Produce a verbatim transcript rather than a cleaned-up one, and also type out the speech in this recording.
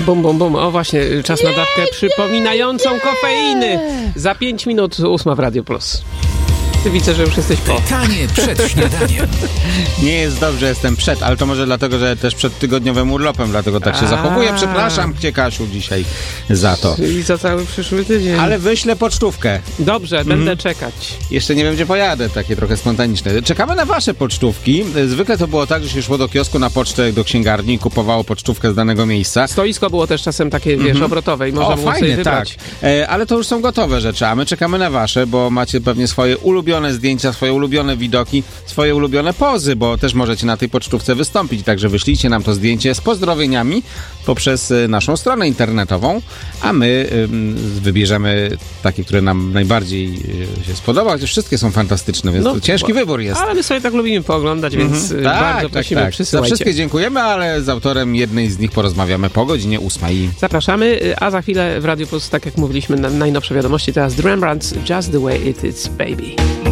Bum, bum, bum. O właśnie, czas na dawkę przypominającą kofeiny. Za pięć minut ósma w Radio Plus. Ty widzę, że już jesteś po. Pytanie przed śniadaniem. Nie jest dobrze, jestem przed, ale to może dlatego, że też przed tygodniowym urlopem, dlatego tak się A. zachowuję. Przepraszam cię, Kasiu, dzisiaj za to. I za cały przyszły tydzień. Ale wyślę pocztówkę. Dobrze, Mhm. będę czekać. Jeszcze nie wiem, gdzie pojadę, takie trochę spontaniczne. Czekamy na wasze pocztówki. Zwykle to było tak, że się szło do kiosku na pocztę, do księgarni, kupowało pocztówkę z danego miejsca. Stoisko było też czasem takie, wiesz, Mhm. obrotowe i można O, było fajnie, sobie wybrać. tak. E, ale to już są gotowe rzeczy, a my czekamy na wasze, bo macie pewnie swoje ulubione zdjęcia, swoje ulubione widoki, swoje ulubione pozy, bo też możecie na tej pocztówce wystąpić. Także wyślijcie nam to zdjęcie z pozdrowieniami poprzez y, naszą stronę internetową, a my y, wybierzemy takie, które nam najbardziej y, się spodoba. Chociaż wszystkie są fantastyczne, więc No, to ciężki bo- wybór jest. Ale my sobie tak lubimy pooglądać, więc y, Tak, bardzo tak, prosimy, tak. Za przysyłajcie. wszystkie dziękujemy, ale z autorem jednej z nich porozmawiamy po godzinie ósmej. Zapraszamy, y, a za chwilę w Radio Plus, tak jak mówiliśmy, na najnowsze wiadomości, teraz Rembrandt's Just the Way It Is, Baby.